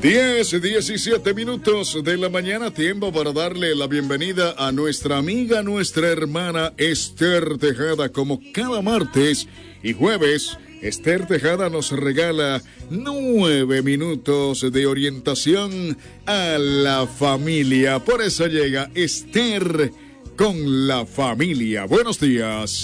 10:17 de la mañana, tiempo para darle la bienvenida a nuestra amiga, nuestra hermana Esther Tejada. Como cada martes y jueves, Esther Tejada nos regala 9 minutos de orientación a la familia. Por eso llega Esther con la familia. Buenos días.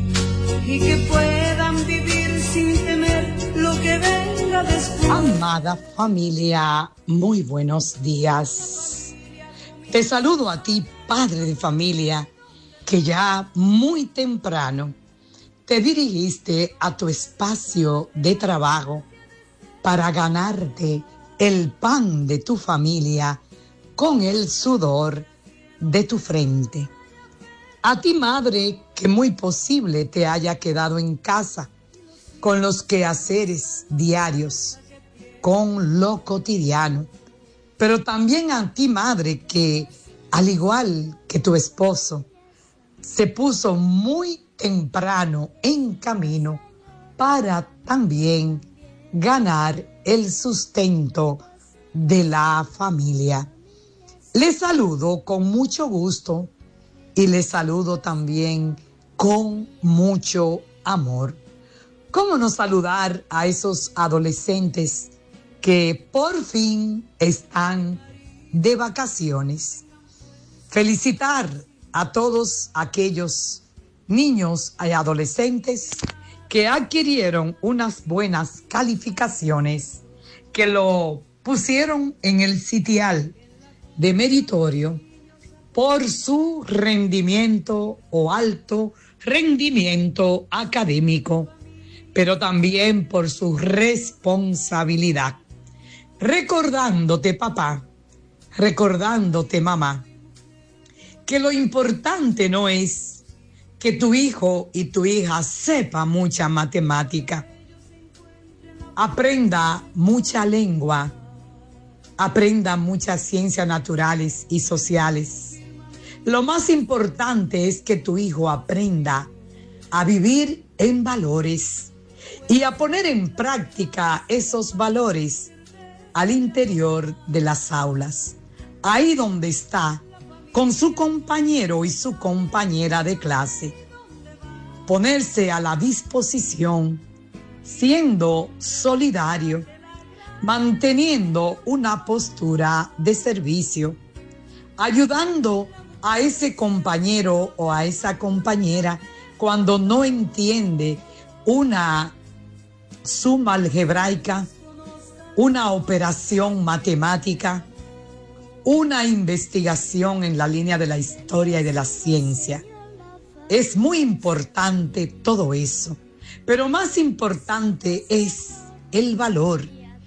Y que puedan vivir sin temer lo que venga después. Amada familia, muy buenos días. Te saludo a ti, padre de familia, que ya muy temprano te dirigiste a tu espacio de trabajo para ganarte el pan de tu familia con el sudor de tu frente. A ti, madre, que muy posible te haya quedado en casa con los quehaceres diarios, con lo cotidiano, pero también a ti, madre, que al igual que tu esposo, se puso muy temprano en camino para también ganar el sustento de la familia. Les saludo con mucho gusto y les saludo también con mucho amor. ¿Cómo no saludar a esos adolescentes que por fin están de vacaciones? Felicitar a todos aquellos niños y adolescentes que adquirieron unas buenas calificaciones, que lo pusieron en el sitial de meritorio por su rendimiento o alto rendimiento académico, pero también por su responsabilidad. Recordándote, papá, recordándote, mamá, que lo importante no es que tu hijo y tu hija sepa mucha matemática, aprenda mucha lengua, aprenda muchas ciencias naturales y sociales. Lo más importante es que tu hijo aprenda a vivir en valores y a poner en práctica esos valores al interior de las aulas, ahí donde está, con su compañero y su compañera de clase. Ponerse a la disposición, siendo solidario, manteniendo una postura de servicio, ayudando a ese compañero o a esa compañera cuando no entiende una suma algebraica, una operación matemática, una investigación en la línea de la historia y de la ciencia. Es muy importante todo eso, pero más importante es el valor,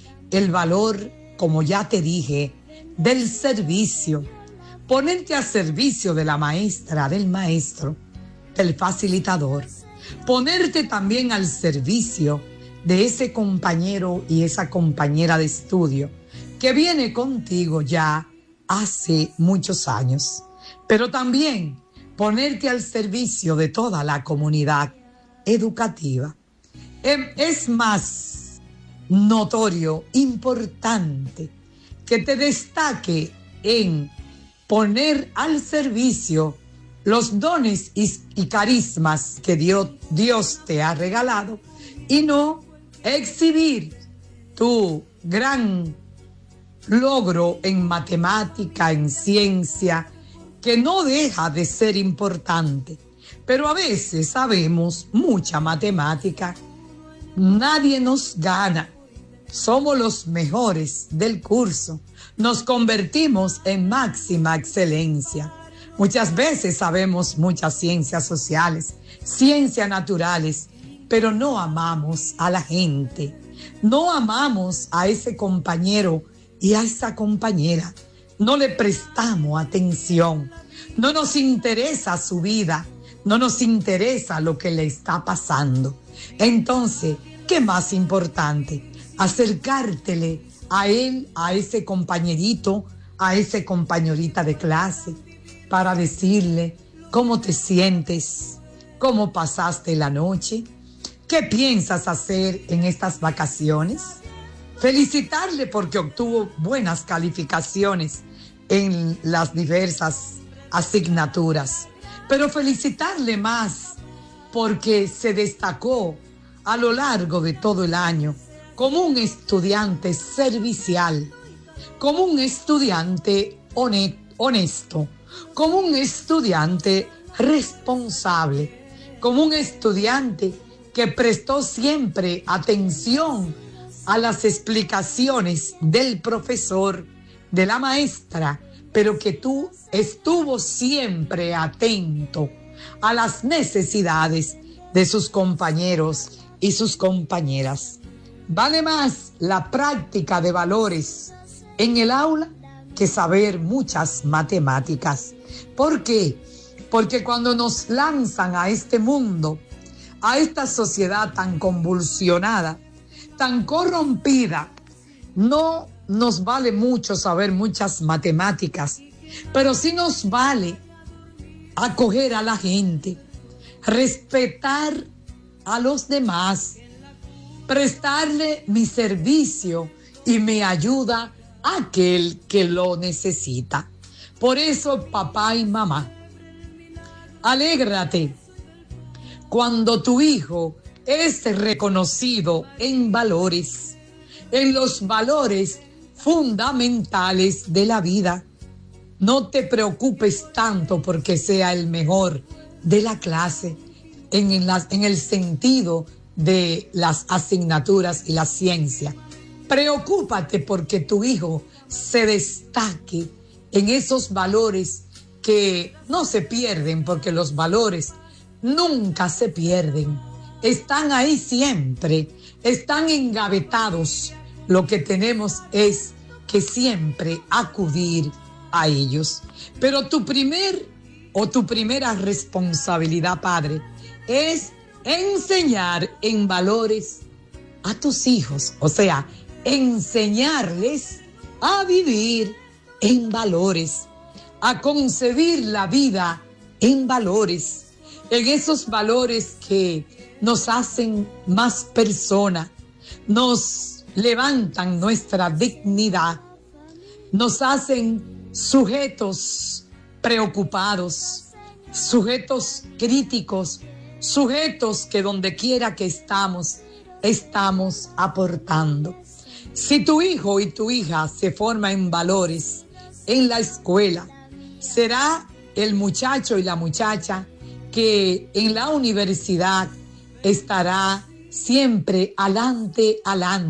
como ya te dije, del servicio. Ponerte a servicio de la maestra, del maestro, del facilitador. Ponerte también al servicio de ese compañero y esa compañera de estudio que viene contigo ya hace muchos años. Pero también ponerte al servicio de toda la comunidad educativa. Es más notorio, importante, que te destaque en poner al servicio los dones y carismas que Dios te ha regalado y no exhibir tu gran logro en matemática, en ciencia, que no deja de ser importante. Pero a veces sabemos mucha matemática, nadie nos gana, somos los mejores del curso. Nos convertimos en máxima excelencia. Muchas veces sabemos muchas ciencias sociales, ciencias naturales, pero no amamos a la gente, no amamos a ese compañero y a esa compañera, no le prestamos atención, no nos interesa su vida, no nos interesa lo que le está pasando. Entonces, ¿qué más importante? Acercártele a él, a ese compañerito, a esa compañerita de clase, para decirle cómo te sientes, cómo pasaste la noche, qué piensas hacer en estas vacaciones. Felicitarle porque obtuvo buenas calificaciones en las diversas asignaturas. Pero felicitarle más porque se destacó a lo largo de todo el año como un estudiante servicial, como un estudiante honesto, como un estudiante responsable, como un estudiante que prestó siempre atención a las explicaciones del profesor, de la maestra, pero que tú estuvo siempre atento a las necesidades de sus compañeros y sus compañeras. Vale más la práctica de valores en el aula que saber muchas matemáticas. ¿Por qué? Porque cuando nos lanzan a este mundo, a esta sociedad tan convulsionada, tan corrompida, no nos vale mucho saber muchas matemáticas, pero sí nos vale acoger a la gente, respetar a los demás, prestarle mi servicio y mi ayuda a aquel que lo necesita. Por eso, papá y mamá, alégrate cuando tu hijo es reconocido en valores, en los valores fundamentales de la vida. No te preocupes tanto porque sea el mejor de la clase en el sentido de las asignaturas y la ciencia. Preocúpate porque tu hijo se destaque en esos valores que no se pierden, porque los valores nunca se pierden. Están ahí siempre, están engavetados. Lo que tenemos es que siempre acudir a ellos. Pero tu primera responsabilidad, padre, es enseñar en valores a tus hijos. O sea, enseñarles a vivir en valores, a concebir la vida en valores, en esos valores que nos hacen más persona, nos levantan nuestra dignidad, nos hacen sujetos preocupados, sujetos críticos, sujetos que donde quiera que estamos aportando. Si tu hijo y tu hija se forman en valores en la escuela, será el muchacho y la muchacha que en la universidad estará siempre adelante,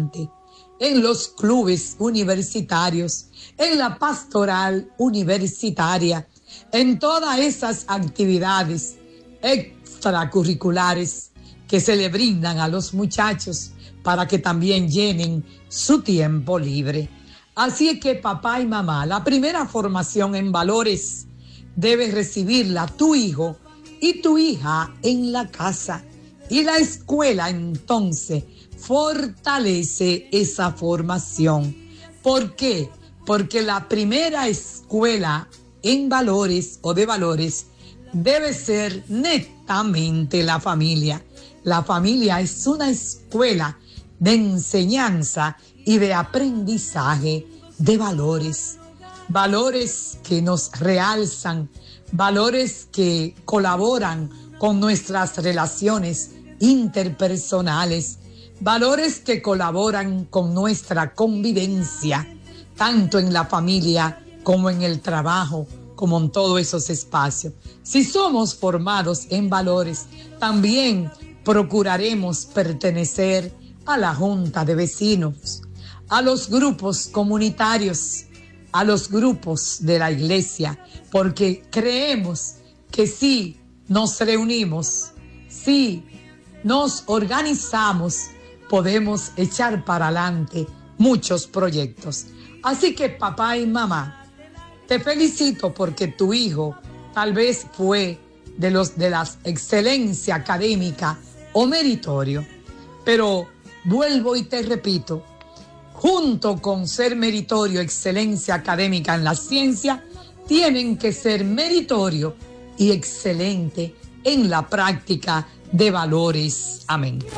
en los clubes universitarios, en la pastoral universitaria, en todas esas actividades extracurriculares que se le brindan a los muchachos para que también llenen su tiempo libre. Así es que papá y mamá, la primera formación en valores debe recibirla tu hijo y tu hija en la casa. Y la escuela entonces fortalece esa formación. ¿Por qué? Porque la primera escuela en valores o de valores debe ser netamente la familia. La familia es una escuela de enseñanza y de aprendizaje de valores. Valores que nos realzan, valores que colaboran con nuestras relaciones interpersonales, valores que colaboran con nuestra convivencia, tanto en la familia como en el trabajo, como en todos esos espacios. Si somos formados en valores, también procuraremos pertenecer a la junta de vecinos, a los grupos comunitarios, a los grupos de la iglesia, porque creemos que si nos reunimos, si nos organizamos, podemos echar para adelante muchos proyectos. Así que papá y mamá, te felicito porque tu hijo tal vez fue de la excelencia académica o meritorio, pero vuelvo y te repito, junto con ser meritorio, excelencia académica en la ciencia, tienen que ser meritorio y excelente en la práctica de valores. Amén.